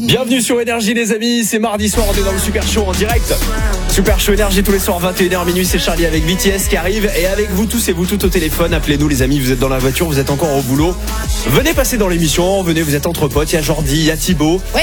Bienvenue sur Énergie les amis, c'est mardi soir, on est dans le Super Show en direct. Super Show Énergie tous les soirs 21h minuit, c'est Charlie avec BTS qui arrive. Et avec vous tous et vous toutes au téléphone, appelez-nous les amis, vous êtes dans la voiture, vous êtes encore au boulot. Venez passer dans l'émission, venez, vous êtes entre potes, il y a Jordi, il y a Thibaut. Ouais.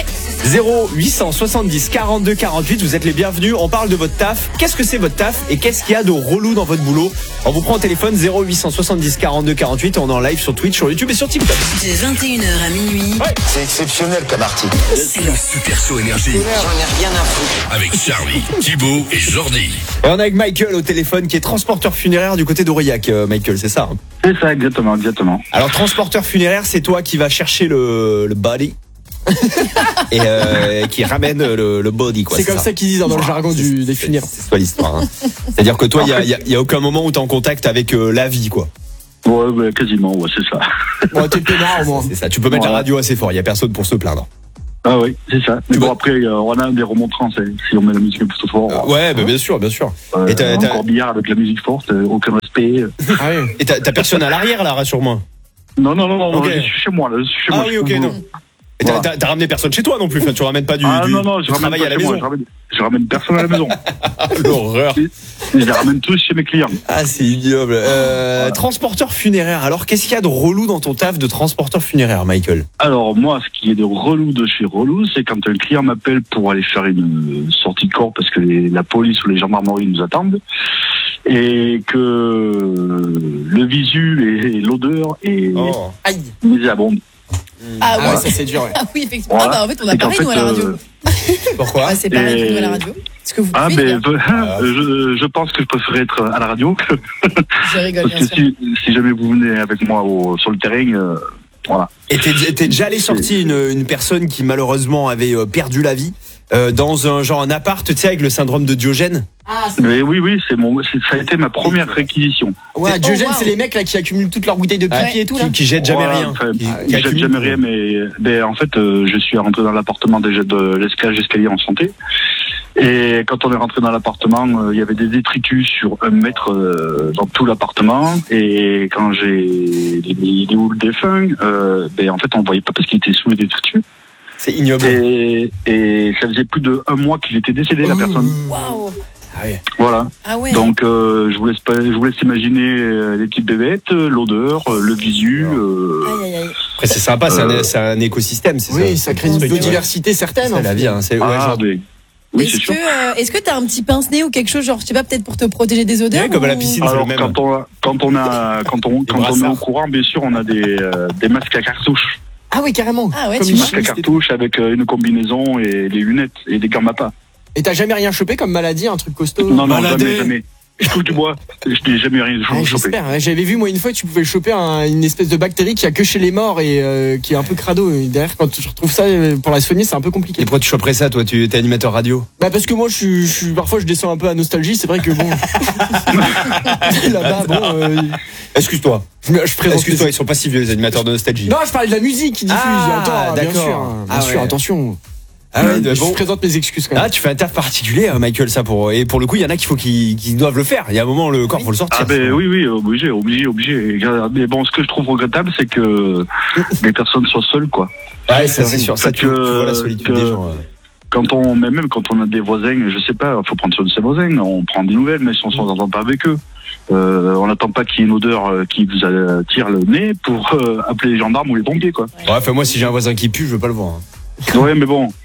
0870 42 48, vous êtes les bienvenus, on parle de votre taf. Qu'est-ce que c'est votre taf et qu'est-ce qu'il y a de relou dans votre boulot? On vous prend au téléphone 0870 42 48 et on est en live sur Twitch, sur YouTube et sur TikTok. De 21h à minuit. Ouais. C'est exceptionnel comme article. C'est le Super Show Énergie J'en ai rien à foutre. avec Charlie, Thibaut et Jordi. Et on est avec Michael au téléphone qui est transporteur funéraire du côté d'Aurillac. Michael, c'est ça hein? C'est ça, exactement. Alors transporteur funéraire, c'est toi qui vas chercher le body et qui ramène le body quoi. C'est comme ça qu'ils disent dans le jargon des funéraires. C'est pas l'histoire. Hein. C'est-à-dire que toi, il y a aucun moment où t'es en contact avec la vie quoi. Ouais, quasiment, ouais, c'est ça. Ouais, t'es peinard au moins. C'est ça. Tu peux mettre la radio assez fort. Il y a personne pour se plaindre. Ah oui, c'est ça. Mais bon, après, on a des remontrances si on met la musique un peu trop fort. Ouais, bah, bien sûr. Et t'as encore billard avec la musique forte, aucun respect. Ah oui. Et t'as personne à l'arrière là, rassure-moi. Non, Ok. je suis chez moi, là. Ah oui, ok, non. Et t'as ramené personne chez toi non plus. Enfin, tu ramènes pas du je travail à la maison. Je ramène personne à la maison. L'horreur. Je les ramène tous chez mes clients. Ah, c'est ignoble. Transporteur funéraire. Alors, qu'est-ce qu'il y a de relou dans ton taf de transporteur funéraire, Michael? Alors, moi, ce qui est de relou de chez relou, c'est quand un client m'appelle pour aller faire une sortie de corps parce que la police ou les gendarmeries nous attendent et que le visu et l'odeur et Aïe. misérable. Ah Ah ouais. ouais, ça c'est dur. Ouais. Ah oui, effectivement. Voilà. Ah bah en fait, on a C'est qu'en pareil fait, nous à la radio. Pourquoi? Ah, c'est pareil que nous à la radio. Est-ce que vous pouvez dire Je pense que je préférerais être à la radio Je rigole, parce bien que sûr. si jamais vous venez avec moi sur le terrain, voilà. Et t'es déjà allé sortir une personne qui malheureusement avait perdu la vie dans un appart, tu sais, avec le syndrome de Diogène. Ah, Mais oui, ça a été ma première réquisition. Ouais, Diogène, wow. c'est les mecs là qui accumulent toutes leurs bouteilles de pipi et tout là. Qui jettent jamais Voilà, rien. enfin, Qui je jette accumulent. jamais rien, mais en fait, je suis rentré dans l'appartement déjà de l'escalage d'escalier en santé. Et quand on est rentré dans l'appartement, il y avait des détritus sur 1 mètre dans tout l'appartement. Et quand j'ai mis les houles défunts, en fait, on ne voyait pas parce qu'il était sous les détritus. C'est ignoble. Et ça faisait plus d'1 mois qu'il était décédé, la personne. Waouh. Voilà. Ah ouais. Donc, je vous laisse imaginer les petites bébêtes, l'odeur, le visu. Aïe. Après, c'est sympa, c'est un écosystème, c'est ça. Oui, ça crée une C'est biodiversité certaine. C'est la vie, hein. C'est, Oui, c'est sûr. Est-ce que t'as un petit pince-nez ou quelque chose, genre, je sais pas, peut-être pour te protéger des odeurs? Ouais, comme à la ou- piscine. C'est Alors, le même. quand on est au courant, bien sûr, on a des masques à cartouche. Ah oui, carrément. Ah ouais, Comme tu une vois. Masques à chimiste et tout. cartouche avec une combinaison et des lunettes et des gants MAPA. Et t'as jamais rien chopé comme maladie, un truc costaud? Non, Maladé. jamais. Je touche du bois. Je n'ai jamais rien Ah, chopé. j'espère. Ouais, j'avais vu moi une fois tu pouvais choper une espèce de bactérie qui a que chez les morts et qui est un peu crado. Et derrière quand je retrouve ça pour la soigner c'est un peu compliqué. Et pourquoi tu choperais ça, toi? Tu es animateur radio? Bah parce que moi je suis parfois je descends un peu à nostalgie. C'est vrai que bon là-bas bon Excuse-toi. je présente. Excuse-toi, ils sont pas si vieux, les animateurs de nostalgie. Non je parlais de la musique qui diffuse. Ah, Attends, bien d'accord. sûr, Ah bien sûr, ouais. attention. Ah ouais, Je bon. présente mes excuses quand même. Ah, tu fais un taf particulier, Michael, ça et pour le coup, il y en a qui doivent le faire. Il y a un moment, le corps faut le sortir. Ah oui, obligé. Mais bon, ce que je trouve regrettable, c'est que les personnes soient seules, quoi. Ouais, ça c'est sûr. Ça, Parce tu vois la que- solitude que- des gens. Même quand on a des voisins, je sais pas, faut prendre soin de ses voisins. On prend des nouvelles, mais si on s'entend pas avec eux, on n'attend pas qu'il y ait une odeur qui vous attire le nez pour appeler les gendarmes ou les pompiers, quoi. Ouais, enfin, moi, si j'ai un voisin qui pue, je veux pas le voir. Hein. Ouais, mais bon,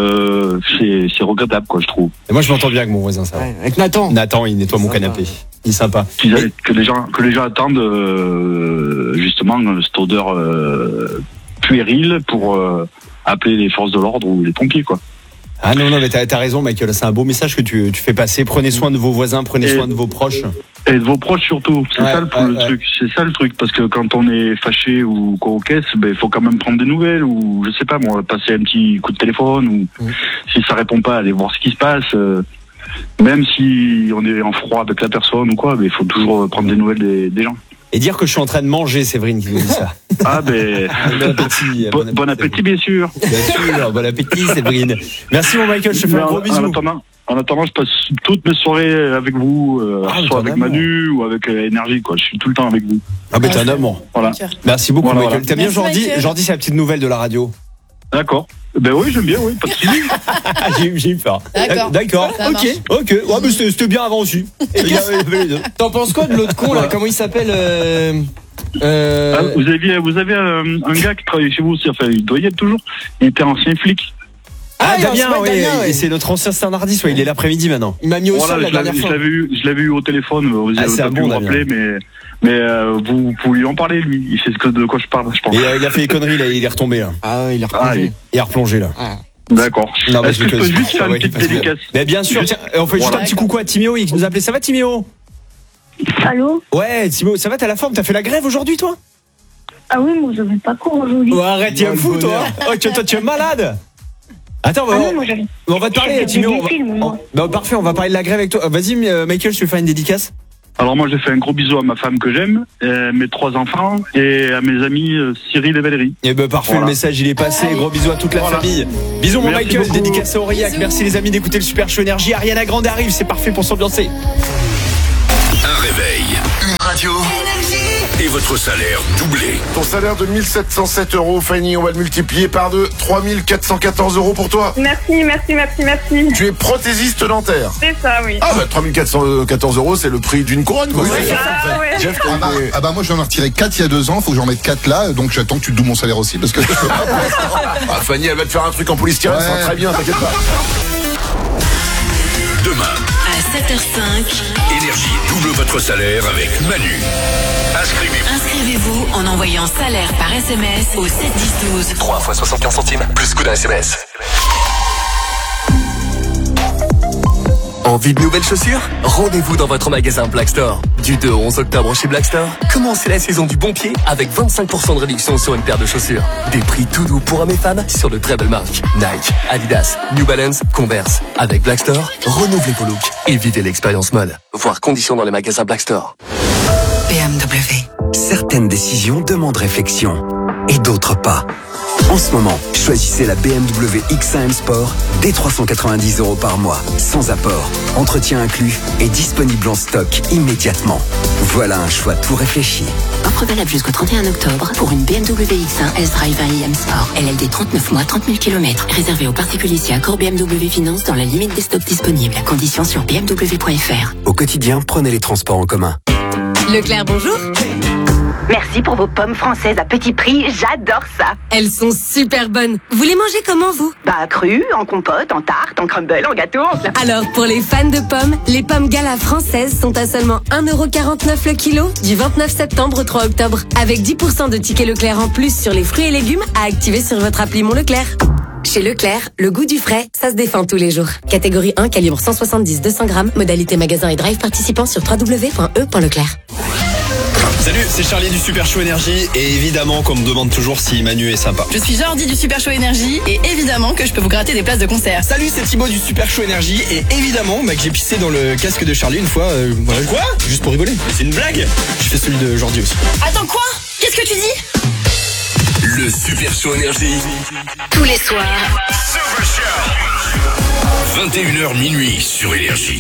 c'est regrettable, quoi, je trouve. Et moi, je m'entends bien avec mon voisin, ça. va. Ouais, avec Nathan. Nathan, il nettoie mon Sympa. canapé. Il est sympa. Que les gens attendent justement cette odeur puérile pour appeler les forces de l'ordre ou les pompiers, quoi. Ah non, mais t'as raison, Michael. C'est un beau message que tu fais passer. Prenez soin de vos voisins, prenez soin de vos proches. Et de vos proches surtout, c'est Ouais, ça le ouais. truc. C'est ça le truc, parce que quand on est fâché ou quoi aux caisses, il faut quand même prendre des nouvelles ou je sais pas, moi, passer un petit coup de téléphone ou si ça répond pas, aller voir ce qui se passe. Même si on est en froid avec la personne ou quoi, il faut toujours prendre des nouvelles des gens. Et dire que je suis en train de manger, Séverine qui nous dit ça. Ah Bon appétit. bon appétit bien sûr. Bien sûr, bon appétit, Séverine. Merci, mon Michael. Je te fais un gros bisou. En attendant, je passe toutes mes soirées avec vous, soit avec amour. Manu ou avec Énergie, quoi. Je suis tout le temps avec vous. Ah, mais t'es un amour. Voilà. Merci beaucoup, Voilà, Michael. voilà. T'as bien Merci, Jordi? Michael. Jordi, c'est la petite nouvelle de la radio. D'accord. Ben oui, j'aime bien, oui, pas de soucis. J'ai eu peur. D'accord. Ça Ok. marche. Ok. Ouais, mais c'était bien avant aussi. Il y avait les deux. T'en penses quoi de l'autre con là? Comment il s'appelle Ah, vous avez un gars qui travaille chez vous aussi, enfin, il doit y être toujours. Il était ancien flic. Ah, il y a un Damien, mec, oui. Damien, ouais. Et c'est notre ancien standardiste, ouais. Il est l'après-midi maintenant. Il m'a mis au sol Voilà, la dernière fois. je l'avais eu au téléphone, vous Ah, avez c'est pas un pu bon me rappeler, mais vous pouvez lui en parler, lui. Il sait de quoi je parle, je pense. Et il a fait des conneries, là. Il est retombé, là. Ah, il est Ah, replongé. oui. Il a replongé, là. Ah. D'accord. Non, Est-ce que je peux juste faire une Ouais, petite parce que- dédicace? Mais bien sûr, tiens, on fait juste Voilà. un petit coucou à Timéo, il nous a appelé. Ça va, Timéo? Allô? Ouais, Timéo, ça va, t'as la forme? T'as fait la grève aujourd'hui, toi? Ah oui, moi j'avais pas cours aujourd'hui. Oh, arrête, t'es un le fou, toi. bonheur. Toi, tu es malade. Attends, Ah non, moi j'avais. on va te parler, J'avais Timéo. des films, moi. Parfait, on va parler de la grève avec toi. Vas-y, Michael, je vais faire une dédicace. Alors moi, j'ai fait un gros bisou à ma femme que j'aime, mes 3 enfants, et à mes amis Cyril et Valérie. Eh ben parfait, Voilà. le message il est passé. Gros bisous à toute la Voilà. famille. Bisous mon Merci Michael, beaucoup. dédicace à Aurillac. Bisous. Merci les amis d'écouter le Super Show Énergie. Ariana Grande arrive, c'est parfait pour s'ambiancer. Un réveil, une radio et votre salaire doublé. Ton salaire de 1707 €, Fanny, on va le multiplier par 2, 3414 € pour toi. Merci. Tu es prothésiste dentaire. C'est ça, oui. Ah bah 3414 €, c'est le prix d'une couronne, quoi. c'est ça, ouais. Jeff, Ah bah moi j'en ai retiré 4 il y a 2 ans, faut que j'en mette 4 là, donc j'attends que tu te doubles mon salaire aussi parce que ah, Fanny, elle va te faire un truc en polystyrène, ça va Ouais. très bien, t'inquiète pas. Demain, À 7h05, Énergie double votre salaire avec Manu. Inscrivez-vous. inscrivez-vous en envoyant salaire par SMS au 71012. 3 fois 75 centimes, plus coup d'un SMS. Envie de nouvelles chaussures? Rendez-vous dans votre magasin Black Store. Du 2 au 11 octobre chez Black Store, commencez la saison du bon pied avec 25% de réduction sur une paire de chaussures. Des prix tout doux pour hommes et femmes sur de très belles marques. Nike, Adidas, New Balance, Converse. Avec Black Store, renouvelez vos looks et vivez l'expérience mode. Voir conditions dans les magasins Black Store. BMW. Certaines décisions demandent réflexion et d'autres pas. En ce moment, choisissez la BMW X1 M Sport dès 390 € par mois, sans apport, entretien inclus et disponible en stock immédiatement. Voilà un choix tout réfléchi. Offre valable jusqu'au 31 octobre pour une BMW X1 S-Drive 1 IM Sport. LLD 39 mois, 30 000 km. Réservé aux particuliers si accord BMW Finance dans la limite des stocks disponibles. Conditions sur bmw.fr. Au quotidien, prenez les transports en commun. Leclerc, bonjour. Merci pour vos pommes françaises à petit prix, j'adore ça. Elles sont super bonnes. Vous les mangez comment, vous? Bah cru, en compote, en tarte, en crumble, en gâteau, en plat. Alors, pour les fans de pommes, les pommes Gala françaises sont à seulement 1,49 € le kilo du 29 septembre au 3 octobre. Avec 10% de tickets Leclerc en plus sur les fruits et légumes à activer sur votre appli Mon Leclerc. Chez Leclerc, le goût du frais, ça se défend tous les jours. Catégorie 1, calibre 170-200 grammes. Modalité magasin et drive participant sur www.e.leclerc. Salut, c'est Charlie du Super Show Énergie. Et évidemment qu'on me demande toujours si Manu est sympa. Je suis Jordi du Super Show Énergie et évidemment que je peux vous gratter des places de concert. Salut, c'est Thibaut du Super Show Énergie et évidemment que j'ai pissé dans le casque de Charlie une fois. Voilà, Quoi? juste pour rigoler. C'est une blague? Je fais celui de Jordi aussi. Attends, quoi? Qu'est-ce que tu dis? Le Super Show Énergie. Tous les soirs, 21h minuit sur Énergie.